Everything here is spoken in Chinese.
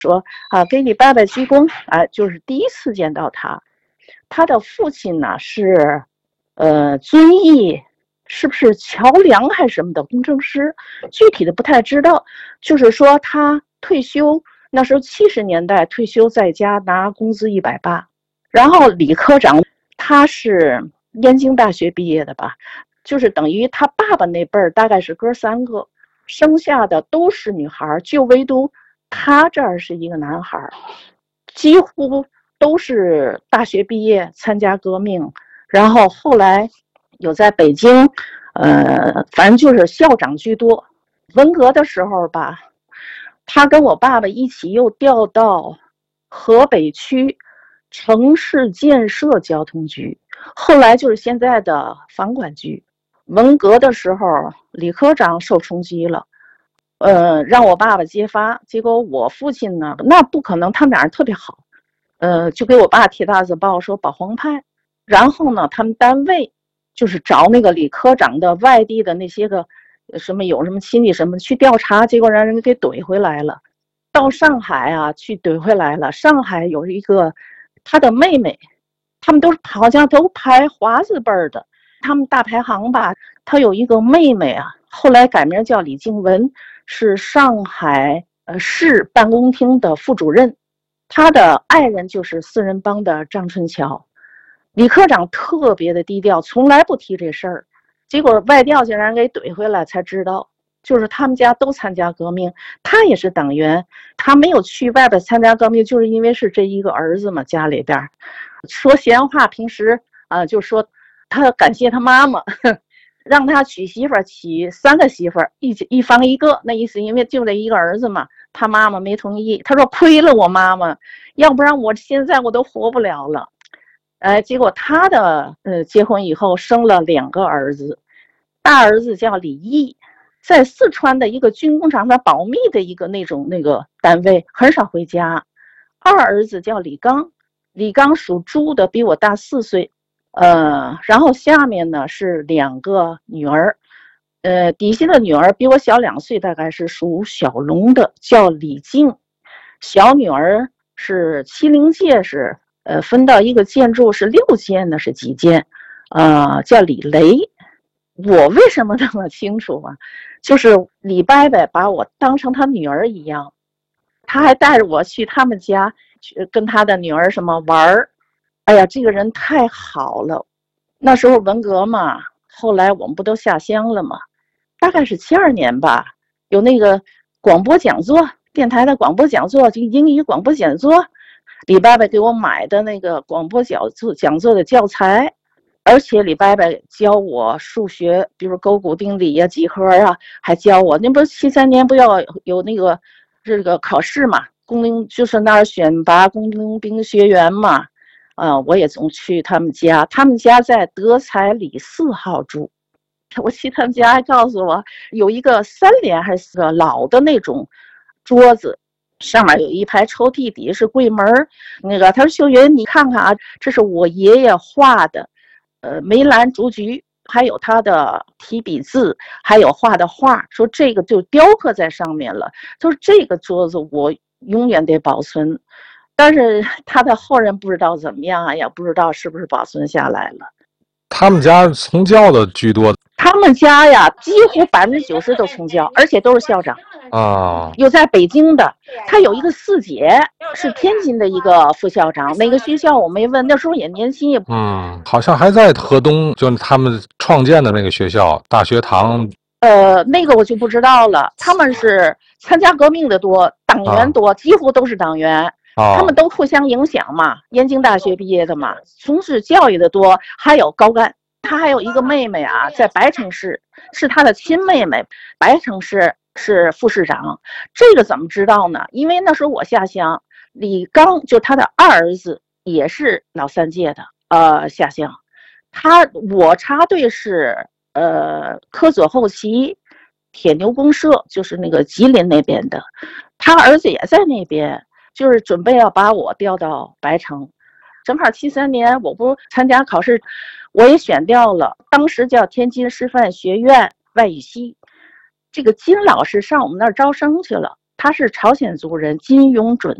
给你爸爸鞠躬啊，就是第一次见到他。他的父亲呢是遵义是不是桥梁还是什么的工程师，具体的不太知道。就是说他退休那时候70年代退休，在家拿工资180。然后李科长他是燕京大学毕业的吧，就是等于他爸爸那辈儿大概是哥3个，生下的都是女孩，就唯独他这儿是一个男孩，几乎都是大学毕业参加革命，然后后来有在北京反正就是校长居多。文革的时候吧，他跟我爸爸一起又调到河北区城市建设交通局，后来就是现在的房管局。文革的时候李科长受冲击了，让我爸爸揭发，结果我父亲呢，那不可能，他们俩人特别好，就给我爸贴大字报说保皇派。然后呢，他们单位就是找那个李科长的外地的那些个什么有什么亲戚什么去调查，结果让人给怼回来了。到上海啊去怼回来了，上海有一个他的妹妹，他们都好像都排华字辈的，他们大排行吧。他有一个妹妹啊，后来改名叫李静文，是上海市办公厅的副主任，他的爱人就是四人帮的张春桥。李科长特别的低调，从来不提这事儿，结果外调竟然给怼回来，才知道就是他们家都参加革命，他也是党员，他没有去外边参加革命，就是因为是这一个儿子嘛，家里边说闲话，平时就说他感谢他妈妈让他娶媳妇儿，娶3个媳妇儿，一房一个，那意思因为就这一个儿子嘛，他妈妈没同意，他说亏了我妈妈，要不然我现在我都活不了了。结果他的结婚以后生了2个儿子，大儿子叫李毅，在四川的一个军工厂的保密的一个那个单位，很少回家。二儿子叫李刚，李刚属猪的，比我大4岁。然后下面呢是2个女儿，底下的女儿比我小2岁，大概是属小龙的，叫李静。小女儿是70届，是分到一个建筑是6间的，是几间，叫李雷。我为什么那么清楚啊？就是李伯伯把我当成他女儿一样，他还带着我去他们家，去跟他的女儿什么玩儿。哎呀，这个人太好了。那时候文革嘛，后来我们不都下乡了吗？大概是72年吧，有那个广播讲座，电台的广播讲座，就英语广播讲座，李伯伯给我买的那个广播讲座的教材，而且李伯伯教我数学，比如勾股定理呀、几何啊，还教我。那不是73年不要有那个这个考试嘛，就是那儿选拔工兵学员嘛。我也总去他们家，他们家在德才里4号住。我去他们家还告诉我有一个3联还是4个老的那种桌子，上面有一排抽屉，底下是柜门。那个他说秀云你看看啊，这是我爷爷画的梅兰竹菊，还有他的提笔字，还有画的画，说这个就雕刻在上面了，就是这个桌子我永远得保存。但是他的后人不知道怎么样啊，也不知道是不是保存下来了。 他们家从教的居多， 他们家呀几乎90%都从教，而且都是校长啊。 有在北京的，他有一个四姐是天津的一个副校长，哪个学校我没问，那时候也年轻也好像还在河东，就是他们创建的那个学校大学堂。 那个我就不知道了。他们是参加革命的多，党员多，几乎都是党员。他们都互相影响嘛，燕京大学毕业的嘛，从事教育的多，还有高干。他还有一个妹妹啊，在白城市，是他的亲妹妹，白城市是副市长。这个怎么知道呢？因为那时候我下乡，李刚就他的2儿子也是老3届的下乡。我插队是科佐后期铁牛公社，就是那个吉林那边的，他儿子也在那边，就是准备要把我调到白城。正好73年我不参加考试，我也选调了，当时叫天津师范学院外语系。这个金老师上我们那儿招生去了， 他是朝鲜族人金永准